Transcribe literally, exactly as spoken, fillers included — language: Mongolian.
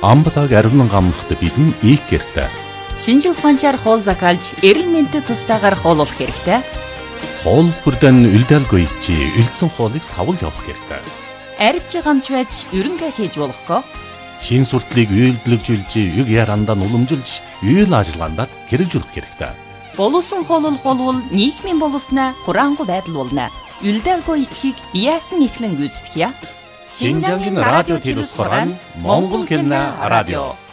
амбатаг ариунан гамнахад бидэн ийх хэрэгтэй. Шинжил ухаанчаар хоол закалж, эрэл мэнтэд тустаагаар хооллох хэрэгтэй. Хоол бүрдэн үлдээлгүй чи үлдсэн хоолыг савлж явах хэрэгтэй. Арвч гамч байж ерөнгээ хийж болохгүй. Шин суртлыг үйлдэлжүүлж, юг ярандаа уламжилж, үйл ажиллагаанд хэрэгжүүлэх хэрэгтэй. Боловсон хооллох болвол нийгмийн боловснаа хураангуй байдал болно. Үлдээлгүй итгэхийг яасан ихлэн гүйцэтгэе. Шинжангийн радио телевизээр Монгол кино радио